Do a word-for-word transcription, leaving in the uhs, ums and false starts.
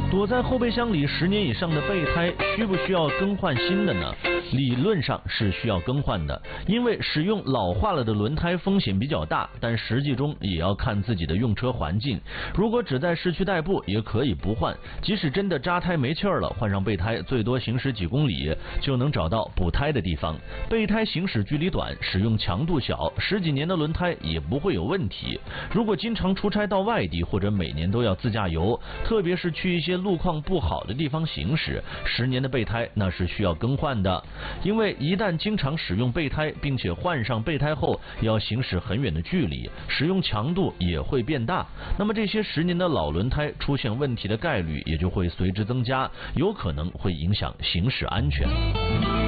躲在后备箱里十年以上的备胎，需不需要更换新的呢？理论上是需要更换的，因为使用老化了的轮胎风险比较大，但实际中也要看自己的用车环境。如果只在市区代步，也可以不换。即使真的扎胎没气儿了，换上备胎，最多行驶几公里就能找到补胎的地方。备胎行驶距离短，使用强度小，十几年的轮胎也不会有问题。如果经常出差到外地，或者每年都要自驾游，特别是去一些路况不好的地方行驶，十年的备胎那是需要更换的。因为一旦经常使用备胎，并且换上备胎后要行驶很远的距离，使用强度也会变大，那么这些十年的老轮胎出现问题的概率也就会随之增加，有可能会影响行驶安全。